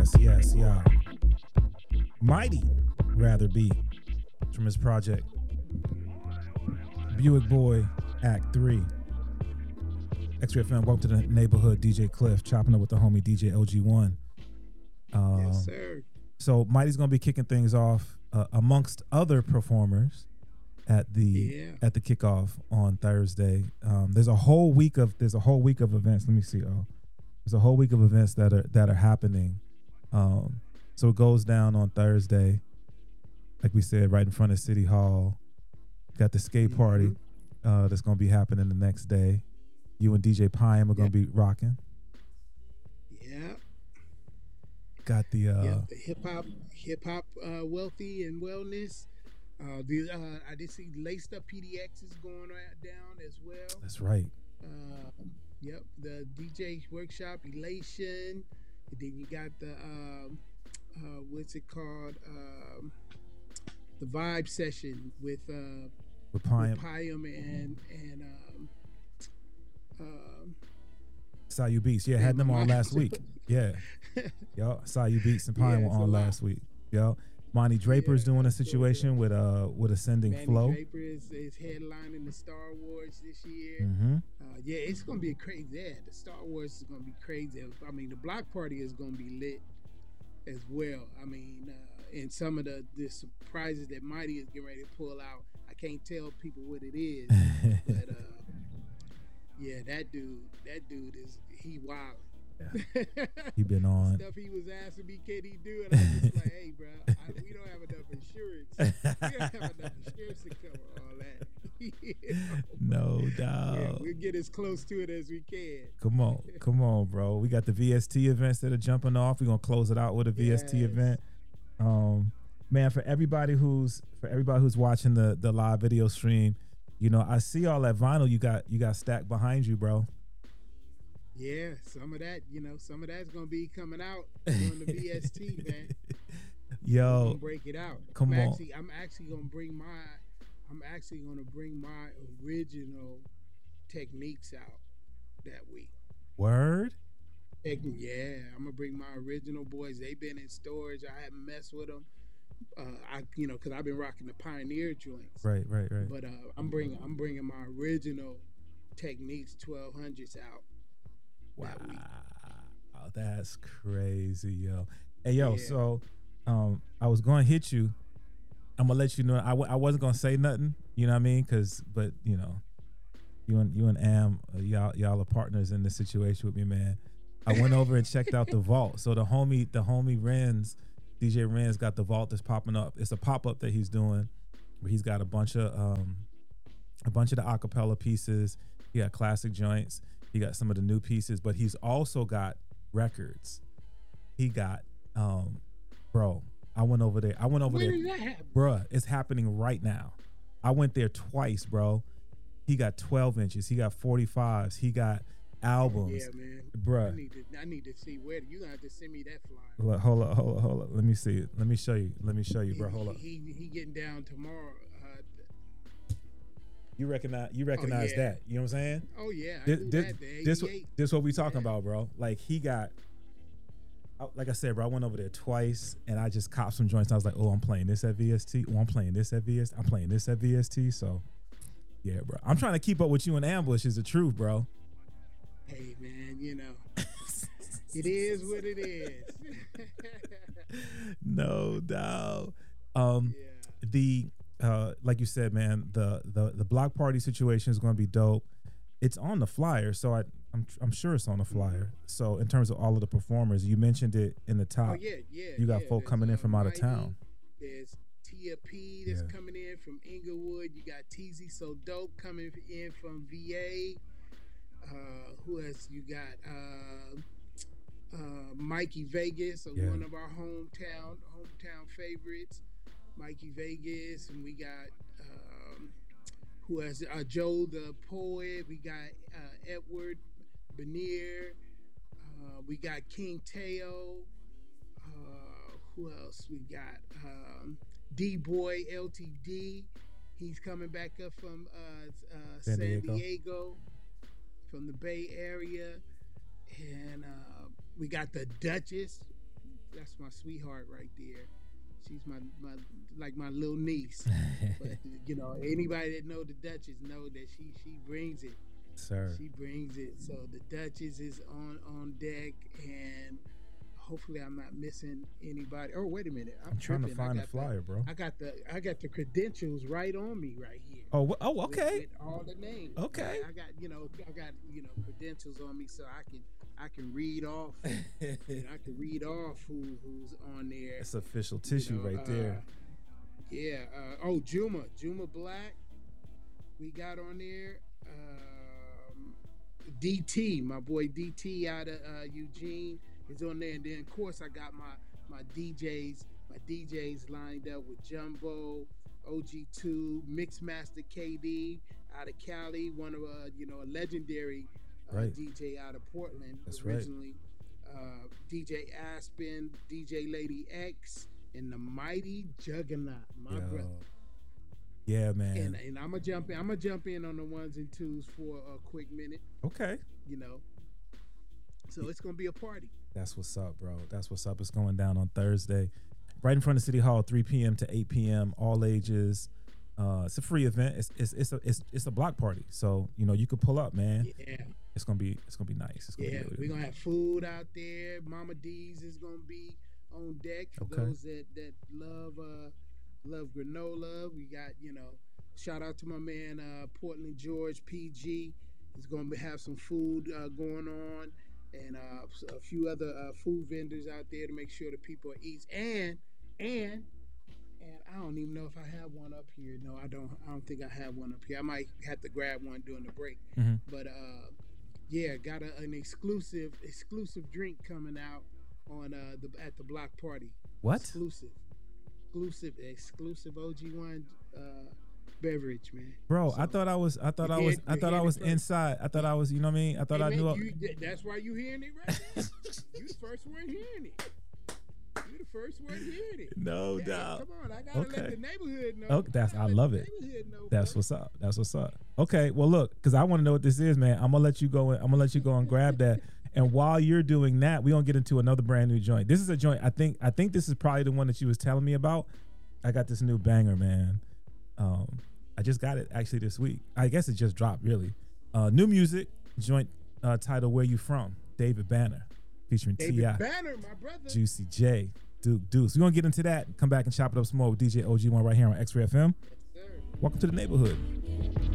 Yes, yeah. Mighty Rather Be from his project Buick Boy Act 3. X-Ray FM, welcome to the neighborhood. DJ Cliff chopping up with the homie DJ OG1. Yes, sir. So Mighty's gonna be kicking things off amongst other performers at the kickoff on Thursday. There's a whole week of events. Let me see. There's a whole week of events that are happening. So it goes down on Thursday, like we said, right in front of City Hall. Got the skate party that's gonna be happening the next day. You and DJ Pyam are gonna be rocking. Yeah. Got the hip hop wealthy and wellness. I did see Laced Up PDX is going down as well. That's right. Yep, the DJ workshop Elation. And then you got the what's it called? The vibe session with Pyam and Sayu Beats. Yeah, had them on last week. Yeah. Yo, Sayu Beats and Pyam were on last week. Yo. Monty Draper's doing a situation with Ascending Flow. Monty Draper is headlining the Star Wars this year. Mm-hmm. Yeah, it's gonna be crazy. Yeah, the Star Wars is gonna be crazy. I mean, the block party is gonna be lit as well. I mean, and some of the surprises that Mighty is getting ready to pull out, I can't tell people what it is, but yeah, that dude is wild. Yeah. He been on stuff he was asking me, can he do it? I was just like, hey, bro, we don't have enough insurance. We don't have enough insurance to cover all that. You know? No doubt. Yeah, we'll get as close to it as we can. Come on, bro. We got the VST events that are jumping off. We're gonna close it out with a VST event. Man, for everybody who's watching the live video stream, you know, I see all that vinyl you got stacked behind you, bro. Yeah, some of that's gonna be coming out during the VST, man. Yo, I'm gonna break it out. I'm actually gonna bring my original techniques out that week. Word? Yeah, I'm gonna bring my original boys. They've been in storage. I haven't messed with them. Because I've been rocking the Pioneer joints. Right. But I'm bringing my original techniques 1200s out. Wow, that's crazy, yo. Hey, yo, so I was going to hit you. I'm going to let you know. I wasn't going to say nothing, you know what I mean? But, you know, you and Am, y'all are partners in this situation with me, man. I went over and checked out the vault. So the homie Renz, DJ Renz got the vault that's popping up. It's a pop-up that he's doing where he's got a bunch of the acapella pieces. He got classic joints. He got some of the new pieces, but he's also got records. He got, bro, I went over there. When did that happen? Bruh, it's happening right now. I went there twice, bro. He got 12 inches. He got 45s. He got albums. Yeah, man. Bruh. I need to see where. You're going to have to send me that flyer. Hold up. Let me see it. Let me show you, bro. Hold up. He getting down tomorrow. You recognize that. You know what I'm saying? Oh, yeah. This what we talking about, bro. Like, he got, like I said, bro, I went over there twice, and I just copped some joints. I was like, oh, I'm playing this at VST. Oh, I'm playing this at VST. I'm playing this at VST. So, yeah, bro. I'm trying to keep up with you in Ambush is the truth, bro. Hey, man, you know. It is what it is. No doubt. Like you said, man, the block party situation is going to be dope. It's on the flyer, so I'm sure it's on the flyer. So in terms of all of the performers, you mentioned it in the top. Oh yeah. You got folk coming in from out of town. There's Tia P that's coming in from Inglewood. You got TZ So Dope coming in from VA. Who else? You got Mikey Vegas, one of our hometown favorites. Mikey Vegas, and we got who has Joe the Poet. We got Edward Benier. We got King Teo. Who else? We got D-Boy LTD. He's coming back up from San Diego, from the Bay Area, and we got the Duchess that's my sweetheart right there. She's my like my little niece. But you know, anybody that know the Duchess know that she brings it. Sir. She brings it. So the Duchess is on deck, and hopefully I'm not missing anybody. Oh, wait a minute. I'm trying to find the flyer, bro. I got the credentials right on me right here. Oh, okay. With all the names. Okay. I got credentials on me, so I can read off. I can read off who's on there. It's official tissue right there. Yeah. Juma Black, we got on there. DT, my boy DT out of Eugene is on there, and then of course I got my DJs lined up with Jumbo, OG2, Mixmaster KD out of Cali, one of a legendary DJ out of Portland. That's originally. Right. DJ Aspen, DJ Lady X, and the Mighty Juggernaut, my brother. Yeah, man. And I'm gonna jump in on the ones and twos for a quick minute. Okay. So it's gonna be a party. That's what's up, bro. That's what's up. It's going down on Thursday, right in front of City Hall, 3 p.m. to 8 p.m. All ages. It's a free event. It's a block party, so you could pull up, man. Yeah. It's gonna be nice. We're gonna have food out there. Mama D's is gonna be on deck for those that love granola. We got shout out to my man Portland George PG. He's gonna have some food going on, and a few other food vendors out there to make sure the people are eating. And I don't even know if I have one up here. No, I don't think I have one up here. I might have to grab one during the break. Mm-hmm. But got an exclusive drink coming out on at the block party. What? Exclusive OG1 beverage, man. Bro, so, I thought I was inside. I thought I was, you know what I mean? I thought I knew. That's why you hearing it right now. You the first one hearing it. You the first one hearing it. No doubt. Come on, I gotta let the neighborhood know. Okay, I love it. That's what's up. That's what's up. Okay, well look, because I want to know what this is, man. I'm gonna let you go and grab that. And while you're doing that, we're gonna get into another brand new joint. This is a joint. I think this is probably the one that you was telling me about. I got this new banger, man. I just got it actually this week. I guess it just dropped, really. New music, joint title "Where You From?" David Banner, featuring T.I., Banner, my brother, Juicy J, Duke Deuce. We're gonna get into that. Come back and chop it up some more with DJ OG1 right here on X-Ray FM. Yes, sir. Welcome to the neighborhood.